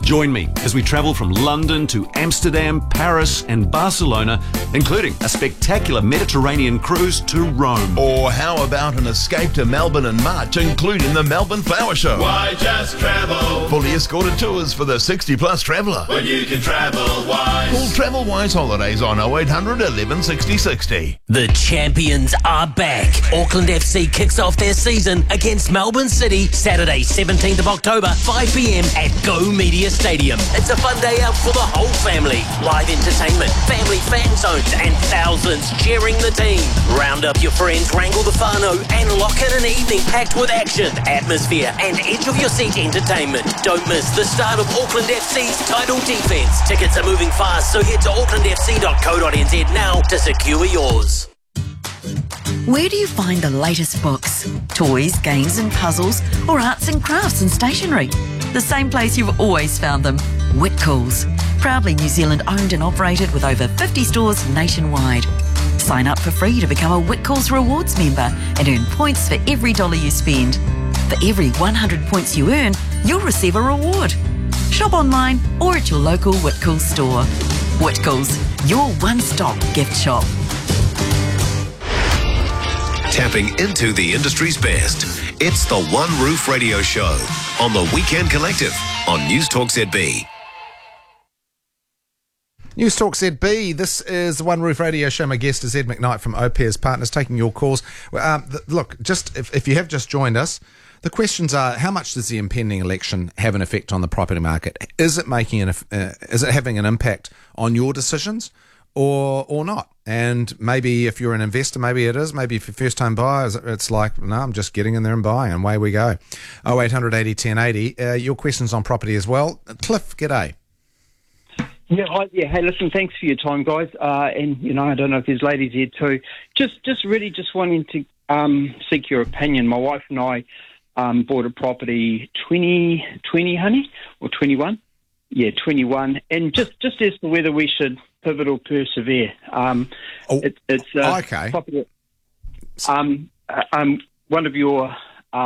Join me as we travel from London to Amsterdam, Paris and Barcelona, including a spectacular Mediterranean cruise to Rome. Or how about an escape to Melbourne in March, including the Melbourne Flower Show? Why just travel? Fully escorted tours for the 60-plus traveller. When you can travel wise. Call Travel Wise Holidays on 0800 11 60 60. The champions are back. Auckland FC kicks off their season against Melbourne City Saturday 17th of October 5 p.m. at Go Media Stadium. It's a fun day out for the whole family. Live entertainment, family fan zones and thousands cheering the team. Round up your friends, wrangle the whānau and lock in an evening packed with action, atmosphere and edge of your seat entertainment. Don't miss the start of Auckland FC's title defence. Tickets are moving fast, so head to aucklandfc.co.nz now to secure yours. Where do you find the latest books, toys, games and puzzles, or arts and crafts and stationery? The same place you've always found them, Whitcoulls. Proudly New Zealand owned and operated with over 50 stores nationwide. Sign up for free to become a Whitcoulls Rewards member and earn points for every dollar you spend. For every 100 points you earn, you'll receive a reward. Shop online or at your local Whitcoulls store. Whitcoulls, your one-stop gift shop. Tapping into the industry's best. It's the One Roof Radio Show on the Weekend Collective on Newstalk ZB. Newstalk ZB, this is the One Roof Radio Show. My guest is Ed McKnight from Opairs Partners, taking your calls. Look, just if you have just joined us, the questions are: how much does the impending election have an effect on the property market? Is it having an impact on your decisions, or not? And maybe if you're an investor, maybe it is. Maybe if you're first-time buyers, it's like, no, I'm just getting in there and buying, and away we go. 0800 80 10 80. Your questions on property as well. Cliff, g'day. Yeah, hi, hey, listen, thanks for your time, guys. And, I don't know if there's ladies here too. Just wanting to seek your opinion. My wife and I bought a property 2020, honey, or 21? Yeah, 21. And just as to whether we should pivot or persevere. It's okay. Property, one of your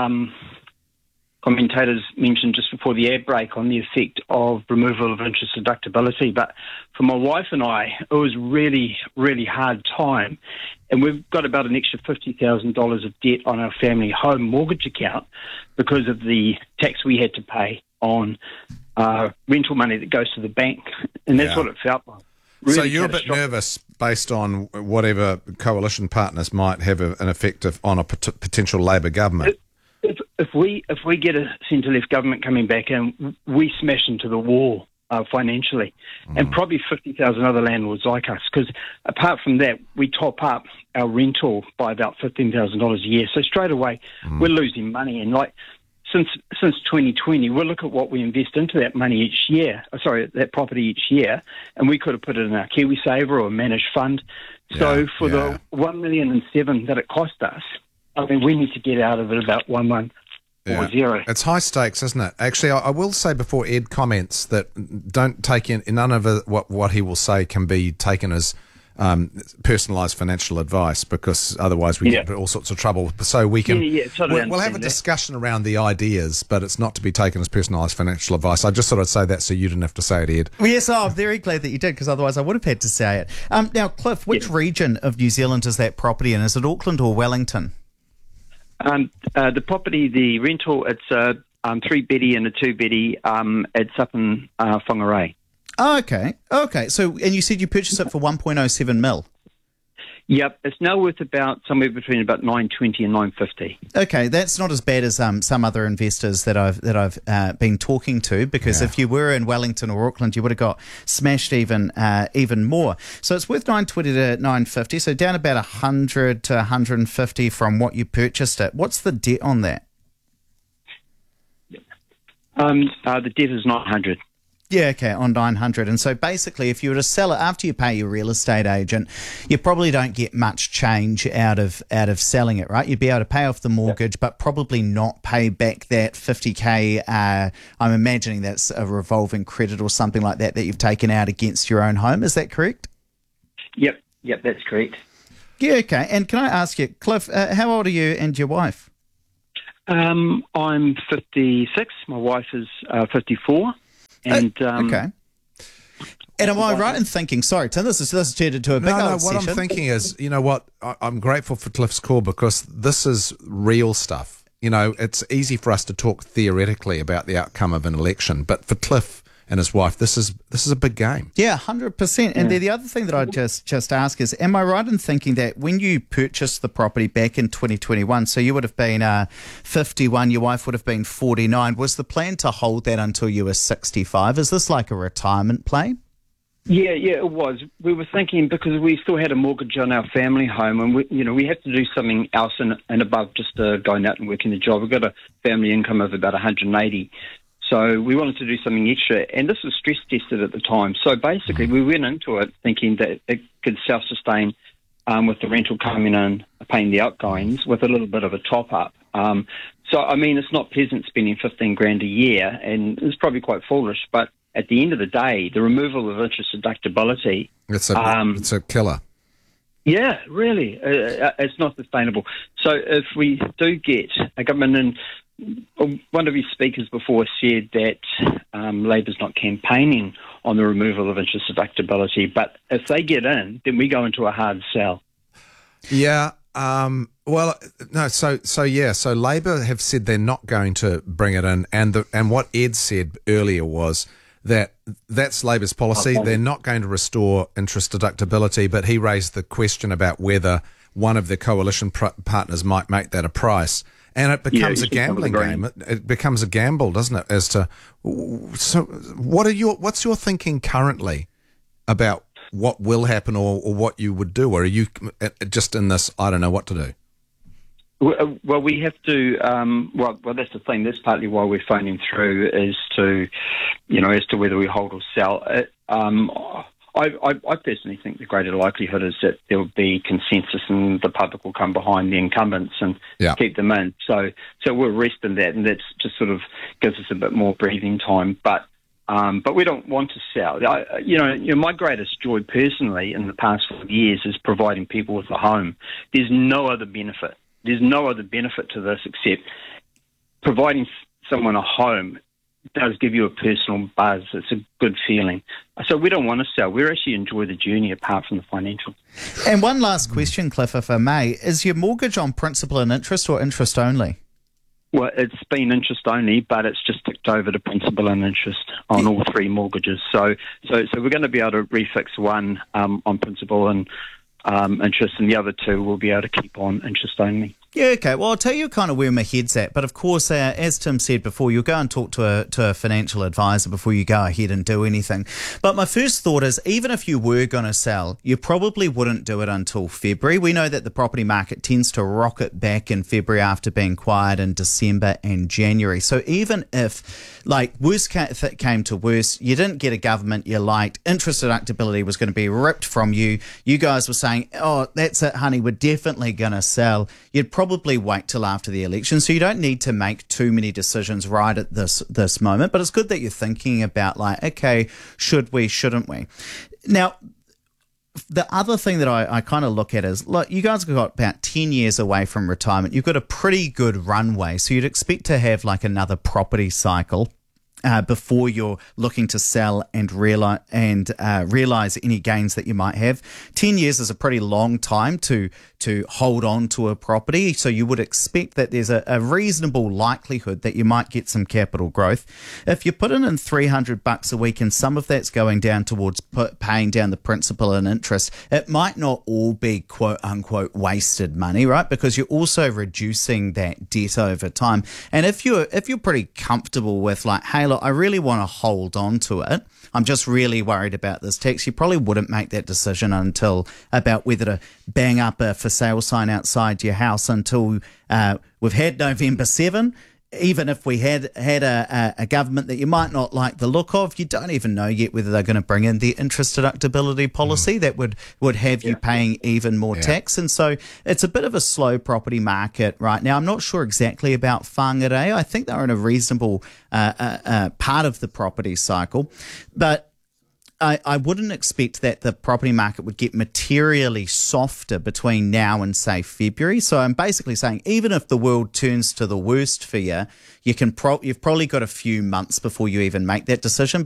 commentators mentioned just before the ad break on the effect of removal of interest deductibility. But for my wife and I, it was really, really hard time. And we've got about an extra $50,000 of debt on our family home mortgage account because of the tax we had to pay on rental money that goes to the bank. And that's what it felt like. Really so you're a bit nervous based on whatever coalition partners might have an effect on a potential Labor government. If we get a centre-left government coming back and we smash into the wall financially, and probably 50,000 other landlords like us, because apart from that, we top up our rental by about $15,000 a year. So straight away, we're losing money. And since 2020, we'll look at what we invest into that money each year. That property each year, and we could have put it in our KiwiSaver or a managed fund. So for the $1.7 million that it cost us, I mean, we need to get out of it about 1.10. It's high stakes, isn't it? Actually, I will say before Ed comments that don't take in none of it, what he will say can be taken as personalised financial advice, because otherwise we get all sorts of trouble. So we can we'll have a discussion around the ideas, but it's not to be taken as personalised financial advice. I just thought I'd say that so you didn't have to say it, Ed. Well, yes, I'm very glad that you did, because otherwise I would have had to say it. Now, Cliff, which region of New Zealand is that property in? Is it Auckland or Wellington? The property, the rental, it's a 3-beddy and a 2-beddy. It's up in Whangarei. Oh, okay. So, and you said you purchased it for 1.07 mil. Yep, it's now worth about somewhere between about 920 and 950. Okay, that's not as bad as some other investors that I've been talking to, because if you were in Wellington or Auckland, you would have got smashed even more. So it's worth 920 to 950, so down about 100 to 150 from what you purchased it. What's the debt on that? The debt is 900. Yeah, okay, on 900. And so basically, if you were to sell it after you pay your real estate agent, you probably don't get much change out of selling it, right? You'd be able to pay off the mortgage, but probably not pay back that 50K. I'm imagining that's a revolving credit or something like that you've taken out against your own home. Is that correct? Yep, that's correct. Yeah, okay. And can I ask you, Cliff, how old are you and your wife? I'm 56. My wife is 54. And okay. And am I right in thinking, sorry, Tim, this is turned into a big old what session. I'm thinking is, you know what, I'm grateful for Cliff's call because this is real stuff. You know, it's easy for us to talk theoretically about the outcome of an election, but for Cliff and his wife, this is a big game. Yeah, 100%. And the other thing that I'd just ask is, am I right in thinking that when you purchased the property back in 2021, so you would have been 51, your wife would have been 49, was the plan to hold that until you were 65? Is this like a retirement plan? Yeah, it was. We were thinking because we still had a mortgage on our family home, and we had to do something else and above just going out and working the job. We've got a family income of about 180, so we wanted to do something extra. And this was stress tested at the time. So basically, we went into it thinking that it could self-sustain with the rental coming in, paying the outgoings with a little bit of a top up. So I mean, it's not pleasant spending $15,000 a year, and it's probably quite foolish, but at the end of the day, the removal of interest deductibility... It's a killer. Yeah, really. It's not sustainable. So if we do get a government... And one of your speakers before said that Labor's not campaigning on the removal of interest deductibility, but if they get in, then we go into a hard sell. Yeah. Well, no. So Labor have said they're not going to bring it in, and what Ed said earlier was that's Labor's policy. Okay. They're not going to restore interest deductibility, but he raised the question about whether one of the coalition partners might make that a price. And it becomes a gambling game. It becomes a gamble, doesn't it? As to what's your thinking currently about what will happen or what you would do, or are you just in this? I don't know what to do. Well, we have to. Well, that's the thing. That's partly why we're phoning through, as to whether we hold or sell. I personally think the greater likelihood is that there will be consensus and the public will come behind the incumbents and keep them in. So we'll rest in that, and that just sort of gives us a bit more breathing time. But we don't want to sell. My greatest joy personally in the past 5 years is providing people with a home. There's no other benefit. There's no other benefit to this except providing someone a home does give you a personal buzz. It's a good feeling. So we don't want to sell. We actually enjoy the journey apart from the financial. And one last question, Cliff, if I may. Is your mortgage on principal and interest or interest only? Well, it's been interest only, but it's just ticked over to principal and interest on all three mortgages. So we're going to be able to refix one on principal and interest, and the other two will be able to keep on interest only. Yeah, okay. Well, I'll tell you kind of where my head's at. But of course, as Tim said before, you'll go and talk to a financial advisor before you go ahead and do anything. But my first thought is, even if you were going to sell, you probably wouldn't do it until February. We know that the property market tends to rocket back in February after being quiet in December and January. So even if, like, worst came to worst, you didn't get a government you liked, interest deductibility was going to be ripped from you, you guys were saying, oh, that's it, honey, we're definitely going to sell, you'd probably wait till after the election. So you don't need to make too many decisions right at this moment. But it's good that you're thinking about, like, okay, should we, shouldn't we? Now, the other thing that I kind of look at is, look, you guys have got about 10 years away from retirement. You've got a pretty good runway. So you'd expect to have like another property cycle before you're looking to sell and realize any gains that you might have. 10 years is a pretty long time to hold on to a property, so you would expect that there's a reasonable likelihood that you might get some capital growth. If you're putting in $300 a week and some of that's going down towards paying down the principal and interest, it might not all be quote unquote wasted money, right? Because you're also reducing that debt over time. And if you're pretty comfortable with, like, hey, look, I really want to hold on to it, I'm just really worried about this tax, you probably wouldn't make that decision until about whether to bang up a for sale sign outside your house until we've had November 7. Even if we had a government that you might not like the look of, you don't even know yet whether they're going to bring in the interest deductibility policy that would have you paying even more tax. And so it's a bit of a slow property market right now. I'm not sure exactly about Whangarei. I think they're in a reasonable part of the property cycle. But I wouldn't expect that the property market would get materially softer between now and, say, February. So I'm basically saying, even if the world turns to the worst for you, you've probably got a few months before you even make that decision.